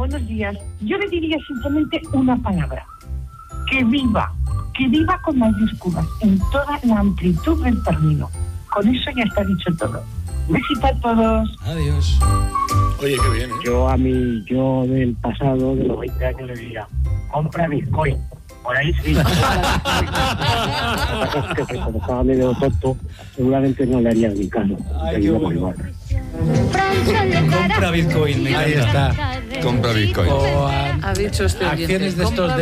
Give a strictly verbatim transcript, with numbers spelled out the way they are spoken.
buenos días. Yo le diría simplemente una palabra. Que viva. Que viva con mayúsculas en toda la amplitud del término. Con eso ya está dicho todo. Besito a todos. Adiós. Oye, qué bien, ¿eh? Yo a mi yo del pasado, de los veinte años, le diría, compra Bitcoin. Por ahí sí. Que como estaba medio tonto, seguramente no le haría ni caso. Ay, qué bueno. Igual. Compra Bitcoin, me Ahí encanta. está. Compra Bitcoin. O a- Ha dicho este oyente, acciones de estos compra